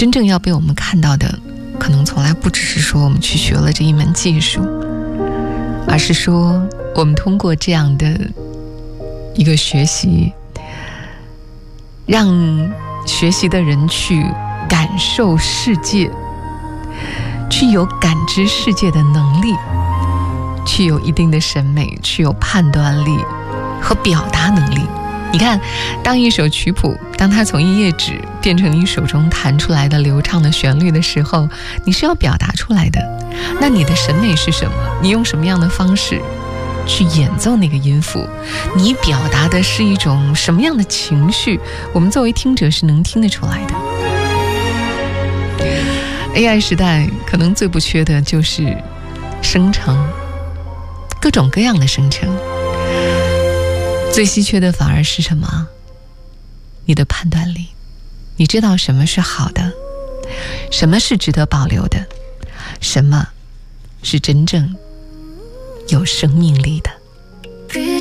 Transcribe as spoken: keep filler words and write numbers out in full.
真正要被我们看到的，可能从来不只是说我们去学了这一门技术，而是说我们通过这样的一个学习，让学习的人去感受世界，去有感知世界的能力，去有一定的审美，去有判断力和表达能力。你看，当一首曲谱，当它从一页纸变成你手中弹出来的流畅的旋律的时候，你是要表达出来的。那你的审美是什么？你用什么样的方式去演奏那个音符？你表达的是一种什么样的情绪？我们作为听者是能听得出来的。A I 时代可能最不缺的就是生成，各种各样的生成。最稀缺的反而是什么？你的判断力。你知道什么是好的，什么是值得保留的，什么是真正有生命力的。